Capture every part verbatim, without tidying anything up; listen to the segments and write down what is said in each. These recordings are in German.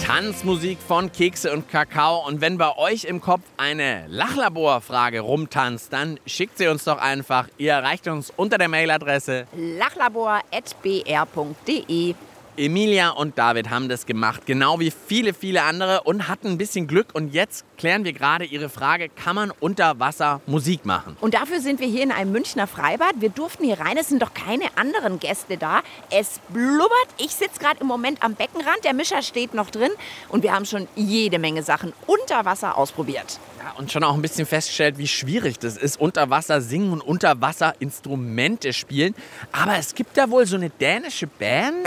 Tanzmusik von Kekse und Kakao. Und wenn bei euch im Kopf eine Lachlabor-Frage rumtanzt, dann schickt sie uns doch einfach. Ihr erreicht uns unter der Mailadresse lachlabor at b r punkt d e. Emilia und David haben das gemacht, genau wie viele, viele andere und hatten ein bisschen Glück. Und jetzt klären wir gerade ihre Frage, kann man unter Wasser Musik machen? Und dafür sind wir hier in einem Münchner Freibad. Wir durften hier rein, es sind doch keine anderen Gäste da. Es blubbert, ich sitze gerade im Moment am Beckenrand, der Mischer steht noch drin. Und wir haben schon jede Menge Sachen unter Wasser ausprobiert. Ja, und schon auch ein bisschen festgestellt, wie schwierig das ist, unter Wasser singen und unter Wasser Instrumente spielen. Aber es gibt da wohl so eine dänische Band.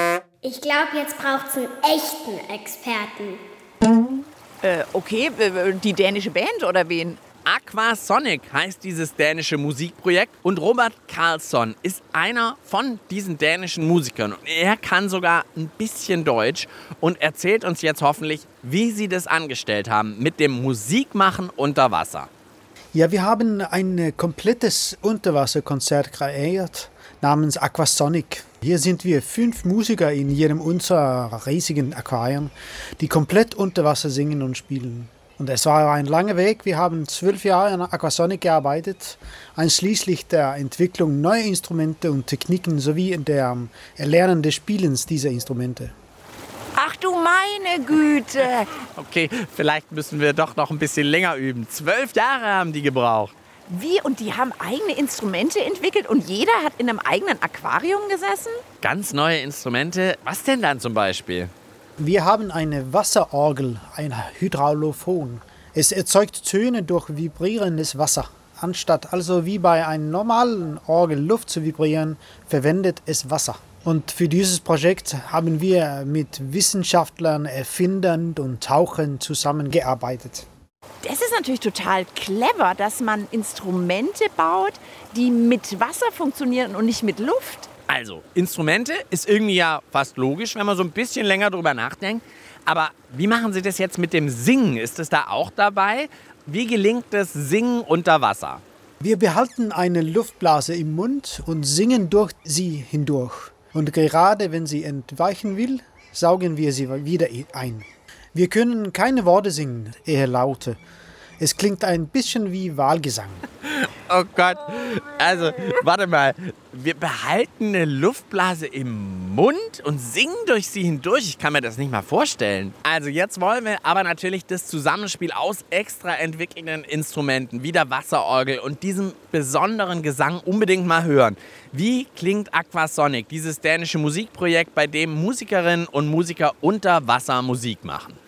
Ich glaube, jetzt braucht es einen echten Experten. Äh, okay, äh, die dänische Band oder wen? Aquasonic heißt dieses dänische Musikprojekt und Robert Karlsson ist einer von diesen dänischen Musikern. Und er kann sogar ein bisschen Deutsch und erzählt uns jetzt hoffentlich, wie sie das angestellt haben mit dem Musikmachen unter Wasser. Ja, wir haben ein komplettes Unterwasserkonzert kreiert namens Aquasonic. Hier sind wir fünf Musiker in jedem unserer riesigen Aquarien, die komplett unter Wasser singen und spielen. Und es war ein langer Weg. Wir haben zwölf Jahre an Aquasonic gearbeitet, einschließlich der Entwicklung neuer Instrumente und Techniken sowie der Erlernen des Spielens dieser Instrumente. Ach du meine Güte! Okay, vielleicht müssen wir doch noch ein bisschen länger üben. Zwölf Jahre haben die gebraucht. Wie? Und die haben eigene Instrumente entwickelt und jeder hat in einem eigenen Aquarium gesessen? Ganz neue Instrumente. Was denn dann zum Beispiel? Wir haben eine Wasserorgel, ein Hydraulophon. Es erzeugt Töne durch vibrierendes Wasser. Anstatt also wie bei einer normalen Orgel Luft zu vibrieren, verwendet es Wasser. Und für dieses Projekt haben wir mit Wissenschaftlern, Erfindern und Tauchern zusammengearbeitet. Das ist natürlich total clever, dass man Instrumente baut, die mit Wasser funktionieren und nicht mit Luft. Also, Instrumente ist irgendwie ja fast logisch, wenn man so ein bisschen länger drüber nachdenkt. Aber wie machen Sie das jetzt mit dem Singen? Ist es da auch dabei? Wie gelingt das Singen unter Wasser? Wir behalten eine Luftblase im Mund und singen durch sie hindurch. Und gerade wenn sie entweichen will, saugen wir sie wieder ein. Wir können keine Worte singen, eher Laute. Es klingt ein bisschen wie Wahlgesang. Oh Gott, also warte mal, wir behalten eine Luftblase im Mund und singen durch sie hindurch. Ich kann mir das nicht mal vorstellen. Also jetzt wollen wir aber natürlich das Zusammenspiel aus extra entwickelten Instrumenten wie der Wasserorgel und diesem besonderen Gesang unbedingt mal hören. Wie klingt Aquasonic, dieses dänische Musikprojekt, bei dem Musikerinnen und Musiker unter Wasser Musik machen?